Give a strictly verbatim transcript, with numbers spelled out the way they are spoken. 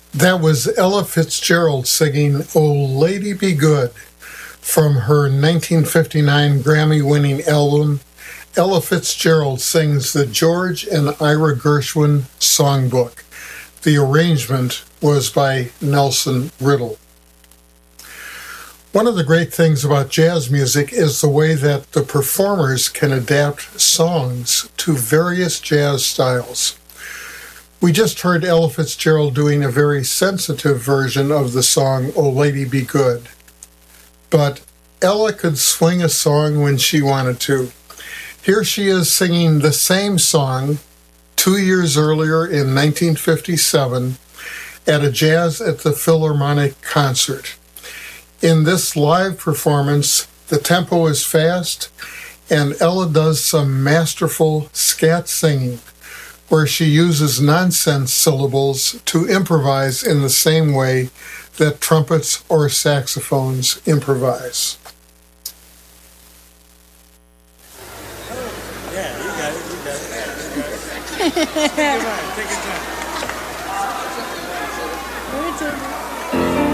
That was Ella Fitzgerald singing "Oh Lady Be Good" from her nineteen fifty-nine Grammy-winning album. Ella Fitzgerald sings the George and Ira Gershwin Songbook. The arrangement was by Nelson Riddle. One of the great things about jazz music is the way that the performers can adapt songs to various jazz styles. We just heard Ella Fitzgerald doing a very sensitive version of the song "Oh Lady Be Good." But Ella could swing a song when she wanted to. Here she is singing the same song two years earlier in nineteen fifty-seven at a Jazz at the Philharmonic concert. In this live performance, the tempo is fast, and Ella does some masterful scat singing, where she uses nonsense syllables to improvise in the same way that trumpets or saxophones improvise. Yeah, you got it, you got it. Take your time, take your time.